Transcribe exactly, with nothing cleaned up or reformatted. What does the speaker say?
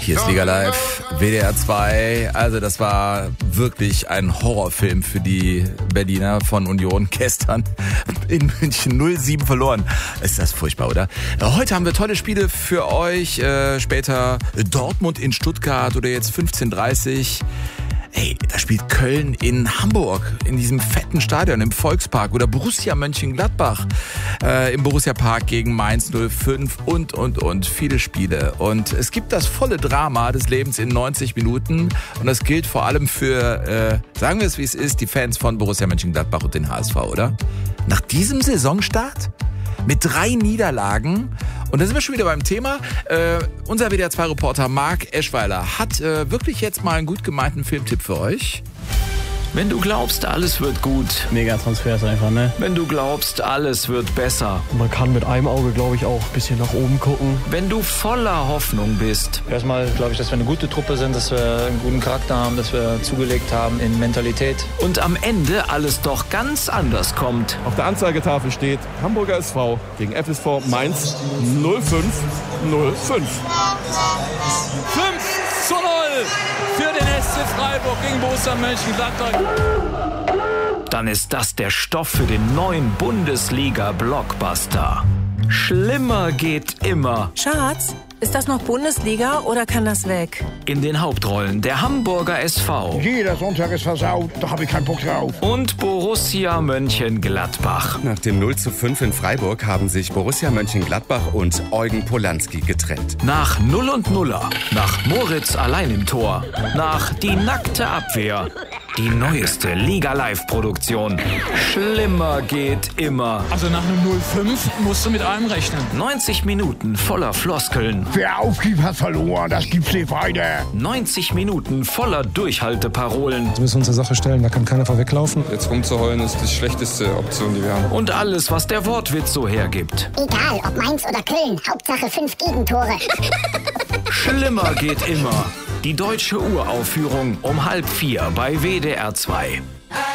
Hier ist Liga Live, W D R zwei. Also das war wirklich ein Horrorfilm für die Berliner von Union gestern in München null sieben verloren. Ist das furchtbar, oder? Heute haben wir tolle Spiele für euch. Äh, später Dortmund in Stuttgart oder jetzt fünfzehn Uhr dreißig. Ey, da spielt Köln in Hamburg, in diesem fetten Stadion, im Volkspark. Oder Borussia Mönchengladbach äh, im Borussia Park gegen Mainz null fünf und, und, und. Viele Spiele. Und es gibt das volle Drama des Lebens in neunzig Minuten. Und das gilt vor allem für, äh, sagen wir es wie es ist, die Fans von Borussia Mönchengladbach und den H S V, oder? Nach diesem Saisonstart? Mit drei Niederlagen. Und da sind wir schon wieder beim Thema. Äh, unser W D R zwei Reporter Marc Eschweiler hat äh, wirklich jetzt mal einen gut gemeinten Filmtipp für euch. Wenn du glaubst, alles wird gut. Mega Transfers einfach, ne? Wenn du glaubst, alles wird besser. Man kann mit einem Auge, glaube ich, auch ein bisschen nach oben gucken. Wenn du voller Hoffnung bist. Erstmal glaube ich, dass wir eine gute Truppe sind, dass wir einen guten Charakter haben, dass wir zugelegt haben in Mentalität. Und am Ende alles doch ganz anders kommt. Auf der Anzeigetafel steht Hamburger S V gegen F S V Mainz null fünf null fünf. fünf zu null für den S C Freiburg gegen Borussia Mönchengladbach. Dann ist das der Stoff für den neuen Bundesliga-Blockbuster. Schlimmer geht immer. Schatz, ist das noch Bundesliga oder kann das weg? In den Hauptrollen der Hamburger S V. Jeder Sonntag ist versaut, da habe ich keinen Bock drauf. Und Borussia Mönchengladbach. Nach dem null zu fünf in Freiburg haben sich Borussia Mönchengladbach und Eugen Polanski getrennt. Nach Null und Nuller, nach Moritz allein im Tor, nach Die nackte Abwehr. Die neueste Liga-Live-Produktion. Schlimmer geht immer. Also nach einem null fünf musst du mit allem rechnen. neunzig Minuten voller Floskeln. Wer aufgibt, hat verloren, das gibt's nicht weiter. neunzig Minuten voller Durchhalteparolen. Wir müssen uns der Sache stellen, da kann keiner vorweglaufen. Jetzt rumzuheulen ist die schlechteste Option, die wir haben. Und alles, was der Wortwitz so hergibt. Egal, ob Mainz oder Köln, Hauptsache fünf Gegentore. Schlimmer geht immer. Die deutsche Uraufführung um halb vier bei W D R zwei.